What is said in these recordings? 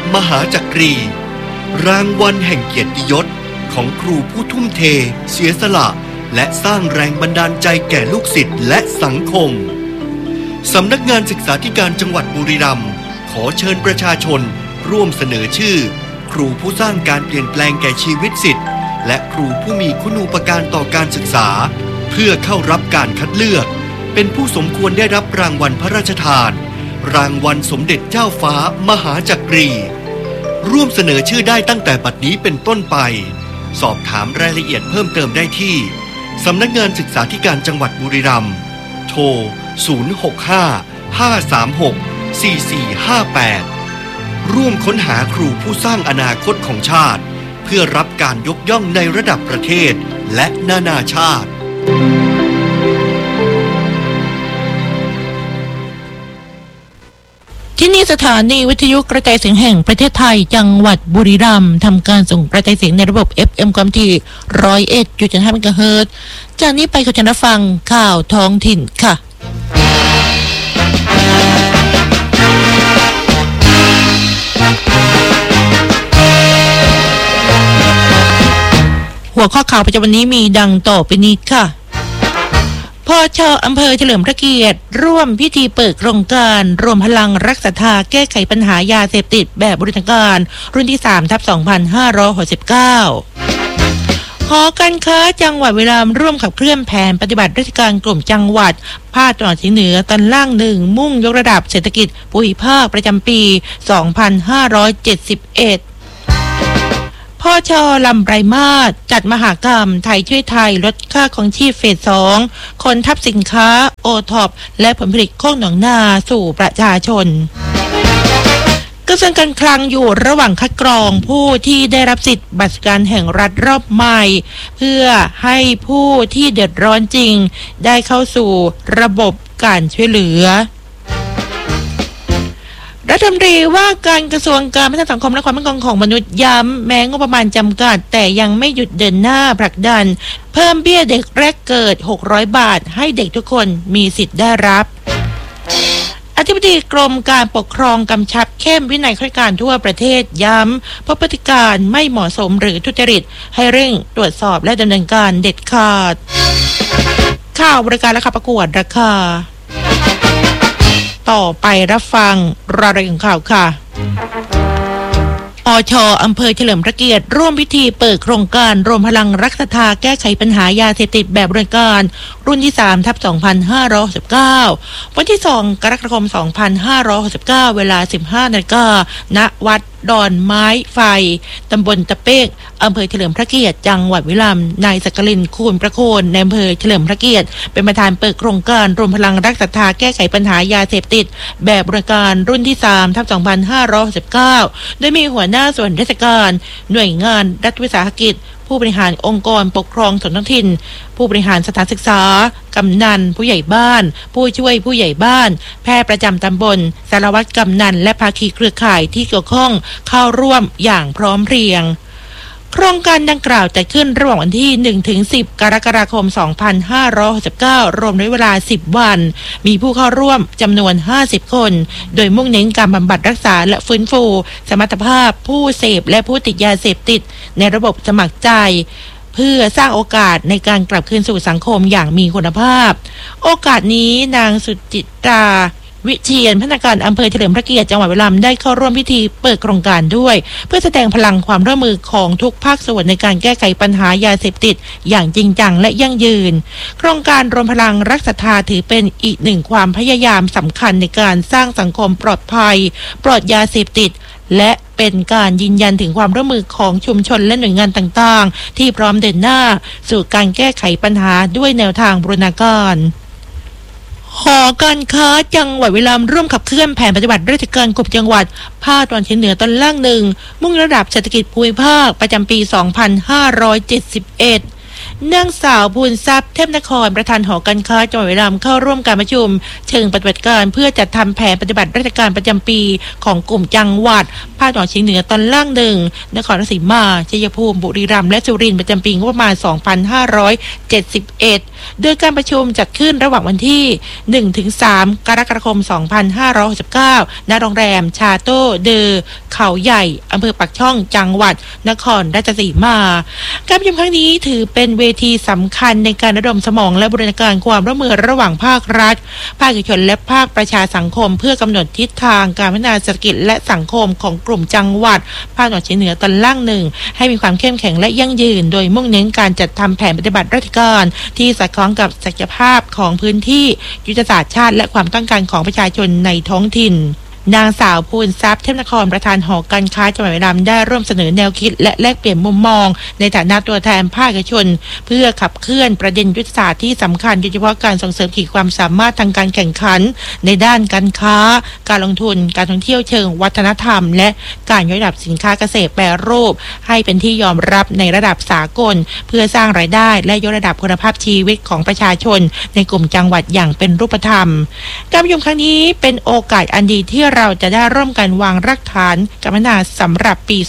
มหาจักรีรางวัลแห่งเกียรติยศของครูผู้ทุ่มเทเสียสละและสร้างแรงบันดาลใจแก่ลูกศิษย์และสังคมสำนักงานศึกษาธิการจังหวัดบุรีรัมย์ขอเชิญประชาชนร่วมเสนอชื่อครูผู้สร้างการเปลี่ยนแปลงแก่ชีวิตศิษย์และครูผู้มีคุณูปการต่อการศึกษาเพื่อเข้ารับการคัดเลือกเป็นผู้สมควรได้รับรางวัลพระราชทานรางวัลสมเด็จเจ้าฟ้ามหาจักรีร่วมเสนอชื่อได้ตั้งแต่บัดนี้เป็นต้นไปสอบถามรายละเอียดเพิ่มเติมได้ที่สำนักงานศึกษาธิการจังหวัดบุรีรัมย์โทร065-536-4458ร่วมค้นหาครูผู้สร้างอนาคตของชาติเพื่อรับการยกย่องในระดับประเทศและนานาชาติที่นี่สถานีวิทยุกระจายเสียงแห่งประเทศไทยจังหวัดบุรีรัมย์ทำการส่งกระจายเสียงในระบบ FM ความถี่ 101.5 เมกะเฮิรตซ์จากนี้ไปขอเชิญรับฟังข่าวท้องถิ่นค่ะหัวข้อข่าวประจำวันนี้มีดังต่อไปนี้ค่ะพช.อำเภอเฉลิมพระเกียรติร่วมพิธีเปิดโครงการรวมพลังรักศรัทธาแก้ไขปัญหายาเสพติดแบบบูรณาการรุ่นที่ 3/2569 หอการค้าจังหวัดบุรีรัมย์ร่วมขับเคลื่อนแผนปฏิบัติราชการกลุ่มจังหวัดภาคตะวันออกเฉียงเหนือตอนล่าง1มุ่งยกระดับเศรษฐกิจภูมิภาคประจำปี 2571พช.ลำไพรมาศจัดมหกรรมไทยช่วยไทยลดค่าครองชีพเฟส 2คนทับสินค้าโอท็อปและผลผลิตโคกหนองนาสู่ประชาชนกระทรวงการคลังอยู่ระหว่างคัดกรองผู้ที่ได้รับสิทธิ์บัตรการแห่งรัฐรอบใหม่เพื่อให้ผู้ที่เดือดร้อนจริงได้เข้าสู่ระบบการช่วยเหลือรัฐมนตรีว่าการกระทรวงการพัฒนาสังคมและความมั่นคงของมนุษย์ย้ำแม้งบประมาณจำกัดแต่ยังไม่หยุดเดินหน้าผลักดันเพิ่มเบี้ยเด็กแรกเกิด600 บาทให้เด็กทุกคนมีสิทธิ์ได้รับอธิบดีกรมการปกครองกำชับเข้มวินัยข้าราชการทั่วประเทศย้ำพบพฤติการไม่เหมาะสมหรือทุจริตให้เร่งตรวจสอบและดำเนินการเด็ดขาดข่าวบริการและข่าวประกวดราคาต่อไปรับฟังรายละเอียดข่าวค่ะอช.อำเภอเฉลิมพระเกียรติร่วมพิธีเปิดโครงการรวมพลังรักศรัทธาแก้ไขปัญหายาเสพติดแบบบูรณาการรุ่นที่ 3/2569 วันที่ 2 กรกฎาคม 2569 เวลา 15 นาฬิกาณ วัดดอนไม้ไฟตำบลตะเป๊กอำเภอเฉลิมพระเกียรติจังหวัดบุรีรัมย์นายสักกลินคูณประโคนในอำเภอเฉลิมพระเกียรติเป็นประธานเปิดโครงการรวมพลังรักศรัทธาแก้ไขปัญหายาเสพติดแบบบูรณาการรุ่นที่ 3/2569 โดยมีหัวหน้าส่วนราชการหน่วยงานรัฐวิสาหกิจผู้บริหารองค์กรปกครองส่วนท้องถิ่นผู้บริหารสถานศึกษากำนันผู้ใหญ่บ้านผู้ช่วยผู้ใหญ่บ้านแพทย์ประจำตำบลสารวัตรกำนันและภาคีเครือข่ายที่เกี่ยวข้องเข้าร่วมอย่างพร้อมเพรียงโครงการดังกล่าวจัดขึ้นระหว่างวันที่ 1-10 กรกฎาคม 2569 รวมระยะเวลา 10 วันมีผู้เข้าร่วมจำนวน 50 คนโดยมุ่งเน้นการบำบัดรักษาและฟื้นฟูสมรรถภาพผู้เสพและผู้ติดยาเสพติดในระบบสมัครใจเพื่อสร้างโอกาสในการกลับคืนสู่สังคมอย่างมีคุณภาพโอกาสนี้นางสุจิตราวิเชียรพนักงานอำเภอเฉลิมพระเกียรติจังหวัดบุรีรัมย์ได้เข้าร่วมพิธีเปิดโครงการด้วยเพื่อแสดงพลังความร่วมมือของทุกภาคส่วนในการแก้ไขปัญหายาเสพติดอย่างจริงจังและยั่งยืนโครงการรวมพลังรักศรัทธาถือเป็นอีกหนึ่งความพยายามสำคัญในการสร้างสังคมปลอดภัยปลอดยาเสพติดและเป็นการยืนยันถึงความร่วมมือของชุมชนและหน่วยงานต่างๆที่พร้อมเดินหน้าสู่การแก้ไขปัญหาด้วยแนวทางบูรณาการหอการค้าจังหวัดบุรีรัมย์ร่วมขับเคลื่อนแผนปฏิบัติราชการกลุ่มจังหวัดภาคตะวันออกเฉียงเหนือตอนล่าง1มุ่งระดับเศรษฐกิจภูมิภาคประจำปี 2571 นางสาวภูนทรัพย์เทพนครประธานหอการค้าจังหวัดบุรีรัมย์เข้าร่วมการประชุมเชิงปฏิบัติการเพื่อจัดทำแผนปฏิบัติราชการประจำปีของกลุ่มจังหวัดภาคตะวันออกเฉียงเหนือตอนล่าง1นครราชสีมาชัยภูมิบุรีรัมย์และสุรินทร์ประจำปีงบประมาณ 2571 โดยการประชุมจัดขึ้นระหว่างวันที่ 1-3 กรกฎาคม 2569 ณ โรงแรมชาโต้เดอเขาใหญ่อำเภอปากช่องจังหวัดนครราชสีมาการประชุมครั้งนี้ถือเป็นเวทีสำคัญในการระดมสมองและบูรณาการความร่วมมือระหว่างภาครัฐภาคเอกชนและภาคประชาสังคมเพื่อกำหนดทิศทางการพัฒนาเศรษฐกิจและสังคมของกลุ่มจังหวัดภาคตะวันออกเฉียงเหนือตอนล่าง1ให้มีความเข้มแข็งและยั่งยืนโดยมุ่งเน้นการจัดทำแผนปฏิบัติราชการที่สอดคล้องกับศักยภาพของพื้นที่ยุทธศาสตร์ชาติและความต้องการของประชาชนในท้องถิ่นนางสาวภูนทรัพย์เทพนครประธานหอการค้าจังหวัดบุรีรัมย์ได้ร่วมเสนอแนวคิดและแลกเปลี่ยนมุมมองในฐานะตัวแทนภาคเอกชนเพื่อขับเคลื่อนประเด็นยุทธศาสตร์ที่สำคัญโดยเฉพาะการส่งเสริมขีดความสามารถทางการแข่งขันในด้านการค้าการลงทุนการท่องเที่ยวเชิงวัฒนธรรมและการยกระดับสินค้าเกษตรแปรรูปให้เป็นที่ยอมรับในระดับสากลเพื่อสร้างรายได้และยกระดับคุณภาพชีวิตของประชาชนในกลุ่มจังหวัดอย่างเป็นรูปธรรมการประชุมครั้งนี้เป็นโอกาสอันดีที่เราจะได้ร่วมการวางรากฐานการพัฒนาสำหรับปี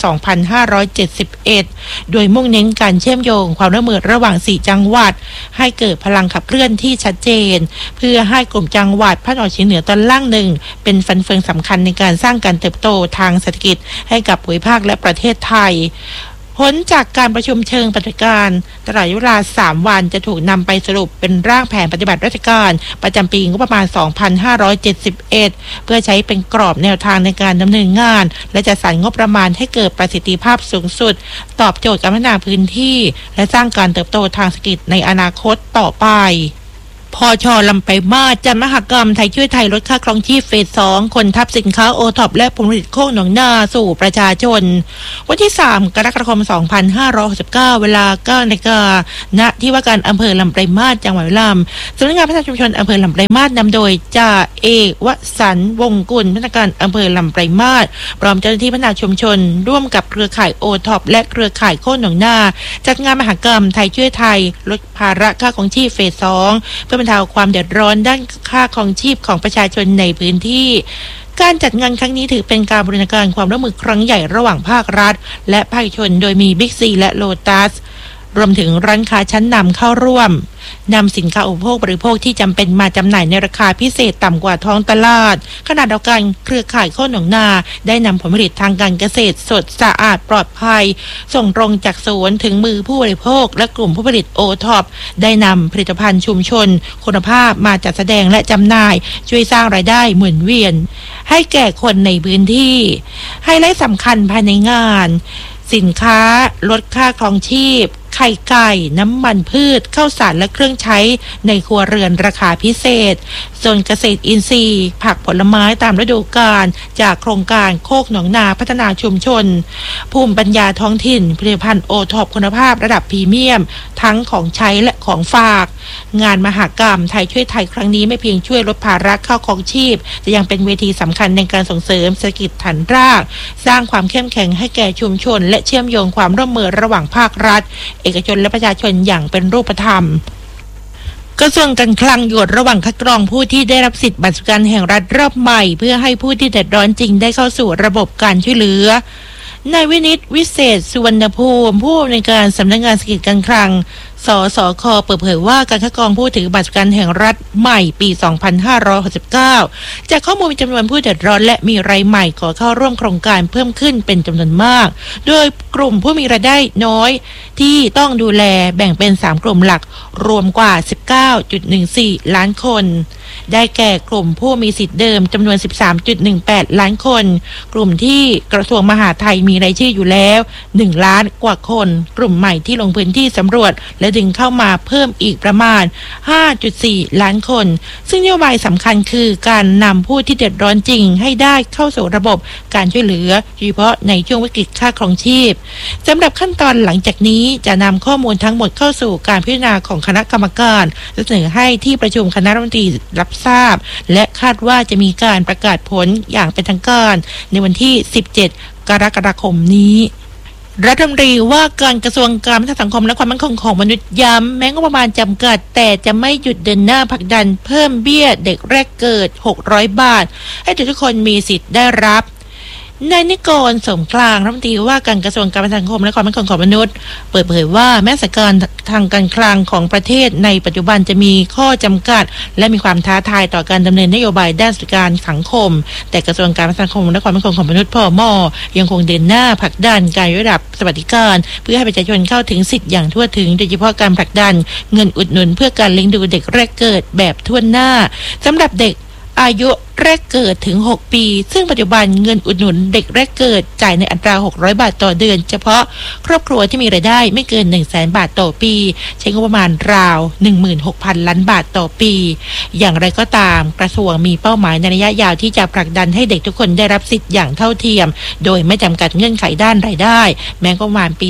2571 โดยมุ่งเน้นการเชื่อมโยงความร่วมมือระหว่าง 4 จังหวัดให้เกิดพลังขับเคลื่อนที่ชัดเจนเพื่อให้กลุ่มจังหวัดภาคตะวันออกเฉียงเหนือตอนล่างเป็นฟันเฟืองสำคัญในการสร้างการเติบโตทางเศรษฐกิจให้กับภูมิภาคและประเทศไทยผลจากการประชุมเชิงปฏิบัติการตลอดเวลา 3 วันจะถูกนำไปสรุปเป็นร่างแผนปฏิบัติราชการประจำปีงบประมาณ 2571 เพื่อใช้เป็นกรอบแนวทางในการดำเนินงานและจัดสรรงบประมาณให้เกิดประสิทธิภาพสูงสุดตอบโจทย์การพัฒนาพื้นที่และสร้างการเติบโตทางเศรษฐกิจในอนาคตต่อไปพช.ลำปางมาศจัดมหกรรมไทยช่วยไทยลดค่าครองชีพเฟส 2คนทับสินค้าโอท็อปและผลผลิตโคกหนองนาสู่ประชาชนวันที่ 3 กรกฎาคม 2569 เวลา 9 นาฬิกาณที่ว่าการอำเภอลำปางมาศจังหวัดบุรีรัมย์สำนักงานพัฒนาชุมชนอำเภอลำปางมาศนำโดยจ่าเอกวสันต์วงศ์กุลพนักงานอำเภอลำปางมาศพร้อมเจ้าหน้าที่พัฒนาชุมชนร่วมกับเครือข่ายโอท็อปและเครือข่ายโคกหนองนาจัดงานมหกรรมไทยช่วยไทยลดภาระค่าครองชีพเฟส 2เพื่อบรรเทาความเดือดร้อนด้านค่าครองชีพของประชาชนในพื้นที่การจัดงานครั้งนี้ถือเป็นการบูรณาการความร่วมมือครั้งใหญ่ระหว่างภาครัฐและภาคเอกชนโดยมีบิ๊กซีและโลตัสรวมถึงร้านค้าชั้นนำเข้าร่วมนำสินค้าอุปโภคบริโภคที่จำเป็นมาจำหน่ายในราคาพิเศษต่ำกว่าท้องตลาดขณะเดียวกันเครือข่ายโคกหนองนาได้นำผลผลิตทางการเกษตรสดสะอาดปลอดภัยส่งตรงจากสวนถึงมือผู้บริโภคและกลุ่มผู้ผลิตโอท็อปได้นำผลิตภัณฑ์ชุมชนคุณภาพมาจัดแสดงและจำหน่ายช่วยสร้างรายได้หมุนเวียนให้แก่คนในพื้นที่ไฮไลท์สำคัญภายในงานสินค้าลดค่าครองชีพไข่ไก่น้ำมันพืชข้าวสารและเครื่องใช้ในครัวเรือนราคาพิเศษโซนเกษตรอินทรีย์ผักผลไม้ตามฤดูกาลจากโครงการโคกหนองนาพัฒนาชุมชนภูมิปัญญาท้องถิ่นผลิตภัณฑ์โอท็อปคุณภาพระดับพรีเมียมทั้งของใช้และของฝากงานมหกรรมไทยช่วยไทยครั้งนี้ไม่เพียงช่วยลดภาระค่าครองชีพแต่ยังเป็นเวทีสำคัญในการส่งเสริมเศรษฐกิจฐานรากสร้างความเข้มแข็งให้แก่ชุมชนและเชื่อมโยงความร่วมมือระหว่างภาครัฐเอกชนและประชาชนอย่างเป็นรูปธรรมกระทรวงการคลังอยู่ระหว่างคัดกรองผู้ที่ได้รับสิทธิบัตรสวัสดิการแห่งรัฐรอบใหม่เพื่อให้ผู้ที่เดือดร้อนจริงได้เข้าสู่ระบบการช่วยเหลือนายวินิตวิเศษสุวรรณภูมิผู้อำนวยการสำนักงานเศรษฐกิจการคลังสสค.เปิดเผยว่าการคัดกรองผู้ถือบัตรสวัสดิการแห่งรัฐใหม่ปี 2569 จากข้อมูลจำนวนผู้เดือดร้อนและมีรายใหม่ขอเข้าร่วมโครงการเพิ่มขึ้นเป็นจำนวนมากโดยกลุ่มผู้มีรายได้น้อยที่ต้องดูแลแบ่งเป็น 3 กลุ่มหลักรวมกว่า 19.14 ล้านคนได้แก่กลุ่มผู้มีสิทธิ์เดิมจำนวน 13.18 ล้านคนกลุ่มที่กระทรวงมหาดไทยมีรายชื่ออยู่แล้ว1 ล้านกว่าคนกลุ่มใหม่ที่ลงพื้นที่สำรวจและดึงเข้ามาเพิ่มอีกประมาณ 5.4 ล้านคนซึ่งนโยบายสำคัญคือการนำผู้ที่เดือดร้อนจริงให้ได้เข้าสู่ระบบการช่วยเหลือโดยเฉพาะในช่วงวิกฤตค่าครองชีพสำหรับขั้นตอนหลังจากนี้จะนำข้อมูลทั้งหมดเข้าสู่การพิจารณาของคณะกรรมการและเสนอให้ที่ประชุมคณะรัฐมนตรีรับทราบและคาดว่าจะมีการประกาศผลอย่างเป็นทางการในวันที่ 17 กรกฎาคมนี้รัฐมนตรีว่าการกระทรวงการพัฒนาสังคมและความมั่นคงของมนุษย์ย้ำแม้งบประมาณจำกัดแต่จะไม่หยุดเดินหน้าผลักดันเพิ่มเบี้ยเด็กแรกเกิด600 บาทให้ทุกคนมีสิทธิ์ได้รับนายนิกรสมกลางรัฐมนตรีว่าการกระทรวงการพัฒนาสังคมและความมั่นคงของมนุษย์เปิดเผยว่าแม้สถานการณ์ทางการคลังของประเทศในปัจจุบันจะมีข้อจำกัดและมีความท้าทายต่อการดำเนินนโยบายด้านการสังคมแต่กระทรวงการพัฒนาสังคมและความมั่นคงของมนุษย์พม.ยังคงเดินหน้าผลักดันการยกระดับสวัสดิการเพื่อให้ประชาชนเข้าถึงสิทธิอย่างทั่วถึงโดยเฉพาะการผลักดันเงินอุดหนุนเพื่อการเลี้ยงดูเด็กแรกเกิดแบบทั่วหน้าสำหรับเด็กอายุแรกเกิดถึง6ปีซึ่งปัจจุบันเงินอุดหนุนเด็กแรกเกิดจ่ายในอัตรา600 บาทต่อเดือนเฉพาะครอบครัวที่มีรายได้ไม่เกิน 100,000 บาทต่อปีใช้งบประมาณราว 16,000 ล้านบาทต่อปีอย่างไรก็ตามกระทรวงมีเป้าหมายในระยะยาวที่จะผลักดันให้เด็กทุกคนได้รับสิทธิ์อย่างเท่าเทียมโดยไม่จำกัดเงื่อนไขด้านรายได้แม้งบประมาณปี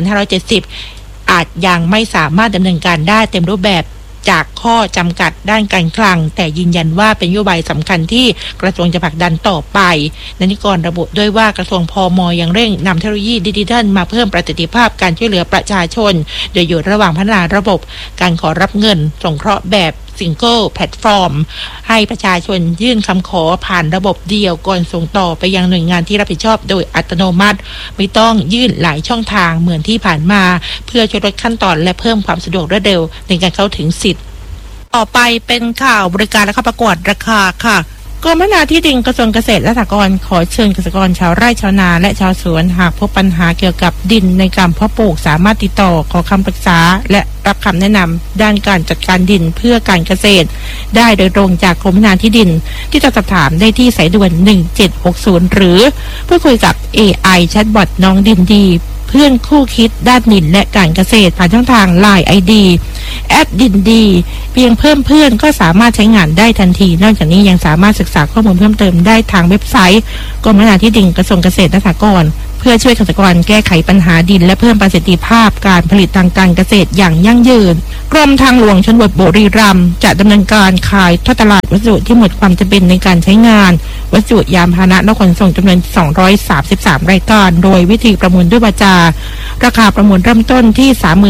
2570 อาจยังไม่สามารถดำเนินการได้เต็มรูปแบบจากข้อจำกัดด้านการคลังแต่ยืนยันว่าเป็นนโยบายสำคัญที่กระทรวงจะผลักดันต่อไปนายนิกรระบุด้วยว่ากระทรวงพม.ยังเร่งนำเทคโนโลยีดิจิทัลมาเพิ่มประสิทธิภาพการช่วยเหลือประชาชนโดยอยู่ระหว่างพัฒนาระบบการขอรับเงินสงเคราะห์แบบซิงเกิลแพลตฟอร์มให้ประชาชนยื่นคำขอผ่านระบบเดียวก่อนส่งต่อไปยังหน่วยงานที่รับผิดชอบโดยอัตโนมัติไม่ต้องยื่นหลายช่องทางเหมือนที่ผ่านมาเพื่อช่วยลดขั้นตอนและเพิ่มความสะดวกรวดเร็วในการเข้าถึงสิทธิ์ต่อไปเป็นข่าวบริการและข้อประกวดราคาค่ะกรมพัฒนาที่ดินกระทรวงเกษตรและสหกรณ์ขอเชิญเกษตรกรชาวไร่ชาวนาและชาวสวนหากพบปัญหาเกี่ยวกับดินในการเพาะปลูกสามารถติดต่อขอคำปรึกษาและรับคำแนะนำด้านการจัดการดินเพื่อการเกษตรได้โดยตรงจากกรมพัฒนาที่ดินที่จะสอบถามได้ที่สายด่วน1760หรือพูดคุยกับ AI แชทบอทน้องดินดีเพื่อนคู่คิดด้านดินและการเกษตรผ่านช่องทาง LINE ID แอดดินดีเพียงเพิ่มเพื่อนก็สามารถใช้งานได้ทันทีนอกจากนี้ยังสามารถศึกษาข้อมูลเพิ่มเติมได้ทางเว็บไซต์กรมพัฒนาที่ดินกระทรวงเกษตรและสหกรณ์เพื่อช่วยเกษตรกรแก้ไขปัญหาดินและเพิ่มประสิทธิภาพการผลิตทางการเกษตรอย่างยั่งยืนกรมทางหลวงชลบทบุรีรัมย์จะดำเนินการขายทอดตลาดวัสดุที่หมดความจำเป็นในการใช้งานวัสดุยานพาหนะและขนส่งจำนวน233รายการโดยวิธีประมูลด้วยวาจาราคาประมูลเริ่มต้นที่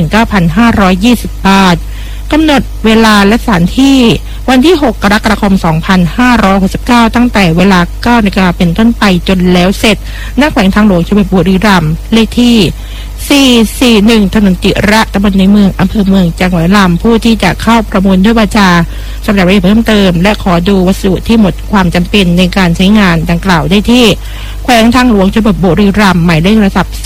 39,520 บาทกำหนดเวลาและสถานที่วันที่6กรกฎาคม2569ตั้งแต่เวลา 9 นาฬิกาเป็นต้นไปจนแล้วเสร็จณแขวงทางหลวงชลบุรีรัมย์เลขที่441ถนนจิระตำบลในเมืองอำเภอเมืองจังหวัดลำผู้ที่จะเข้าประมูลด้วยวาจาสำหรับรายละเอียดเพิ่มเติมและขอดูวัสดุที่หมดความจำเป็นในการใช้งานดังกล่าวได้ที่แขวงทางหลวงชลบุรีรัมย์หมายเลขโทรศัพท์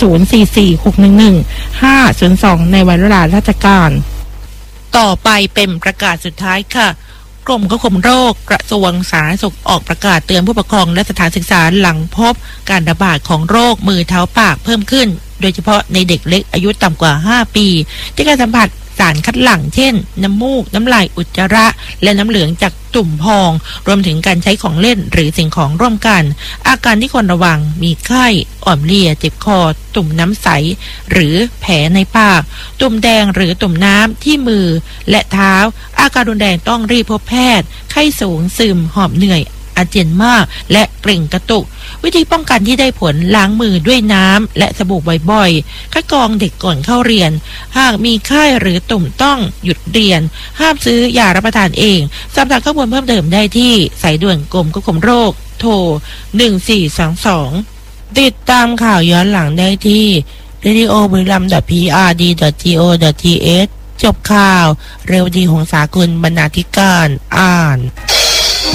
0446115502ในวันเวลาราชการต่อไปเป็นประกาศสุดท้ายค่ะกรมควบคุมโรคกระทรวงสาธารณสุขออกประกาศเตือนผู้ปกครองและสถานศึกษาหลังพบการระบาดของโรคมือเท้าปากเพิ่มขึ้นโดยเฉพาะในเด็กเล็กอายุต่ำกว่า5ปีที่การสัมผัสสารคัดหลั่งเช่นน้ำมูกน้ำลายอุจจาระและน้ำเหลืองจากตุ่มพองรวมถึงการใช้ของเล่นหรือสิ่งของร่วมกันอาการที่ควรระวังมีไข้อ่อนเพลียเจ็บคอตุ่มน้ำใสหรือแผลในปากตุ่มแดงหรือตุ่มน้ำที่มือและเท้าอาการรุนแรงต้องรีบพบแพทย์ไข้สูงซึมหอบเหนื่อยอาเจียนมากและเกร็งกระตุกวิธีป้องกันที่ได้ผลล้างมือด้วยน้ำและสบู่บ่อยๆคัดกรองเด็กก่อนเข้าเรียนหากมีไข้หรือตุ่มต้องหยุดเรียนห้ามซื้อยารับประทานเองสอบถามข้อมูลเพิ่มเติมได้ที่สายด่วนกรมควบคุมโรคโทร1422ติดตามข่าวย้อนหลังได้ที่ radio.bureram.prd.go.th จบข่าวเร็วดีของสากุลบรรณาธิการอ่าน